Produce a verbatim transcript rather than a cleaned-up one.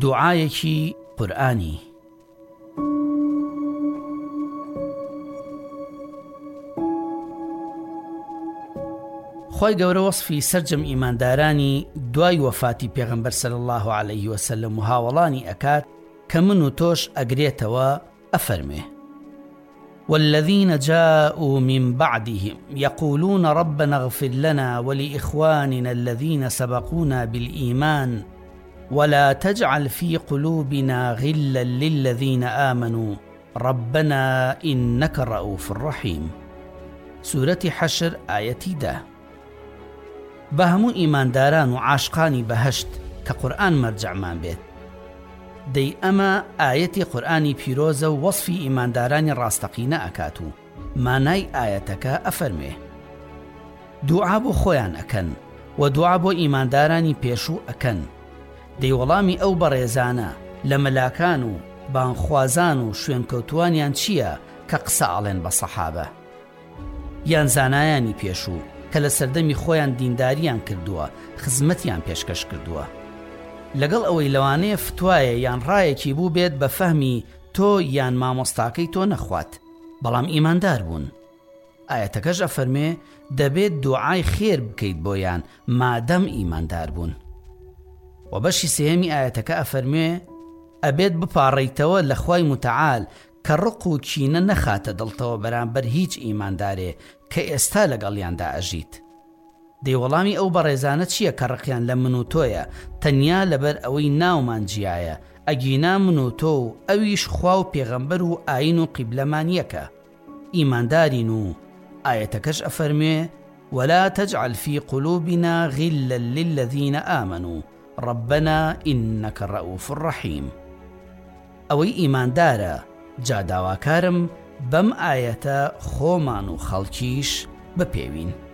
دوعایەکی قورئانی. خۆی گەورە وەسفی سەرجەم ئیماندارانی دوای وەفاتی پێغەمبەر صلی الله عليه وسلم و هاوڵانی ئەکات کە من و تۆش ئەگرێتەوە ئەفەرمێ: والذين جاءوا من بعدهم يقولون ربنا اغفر لنا ولإخواننا الذين سبقونا بالإيمان ولا تجعل في قلوبنا غلا للذين آمنوا ربنا إنك الرؤوف الرحيم. سورة حشر آية ده. بهمو إيمانداران و عاشقانی بەهشت کە قورئان مەرجەعمان بێت. دەی ئەمە ئاەتی قورئانی پیرۆزە و وەسفی ئیماندارانی ڕاستەقینە ئەکات و مانای ئاەتەکە ئەفەرمێ: دوعا بۆ خۆیان ئەکەن و دوعا بۆ ئیماندارانی پێشوو ئەکەن. دەی وەڵامی ئەو بەڕێزانە لە مەلاکان و بانخوازان و شوێنکەوتوانیان چییە کە قسە ئاڵێن بە سەحابە یان زانایانی پێشوو کە لە سەردەمی خۆیان دینداریان کردووە، خزمەتیان پێشکەش کردووە، لەگەڵ ئەوەی لەوانەیە فتوایە یان ڕایەکی بوو بێت بە فەهمی تۆ یان مامۆستاکەی تۆ نەخوات، بەڵام ئیماندار بوون. ئاەتەکەش ئەفەرمێ دەبێت دوعای خێر بکەیت بۆیان مادەم ئیماندار بوون. و بەشی سێهەمی ئاەتەکە ئەفەرمێ ئەبێت بپاڕیتەوە لە خوای متعال کە ڕق و کینە نەخاتە دڵتەوە بەرامبەر هیچ ئیماندارێ کە ئێستا لەگەڵیاندا ئەژیت. دەی وەڵامی ئەو بەڕێزانە چییە کە ڕقیان لە من و تۆیە تەنیا لەبەر ئەوەی ناومان جیایە، ئەگینا من و تۆ و ئەویش خوا و پێغەمبەر و ئاین و قیبلەمان یەکە، ئیماندارین. و ئاەتەکەش ئەفەرمێ ولا تجعل في قلوبنا غلا للذين آمنوا ربنا إنك الرؤوف الرحيم. ئەوەی ئیماندارە جاداواکارم بەم ئاەتە خۆمان و خەڵکیش بپێوین.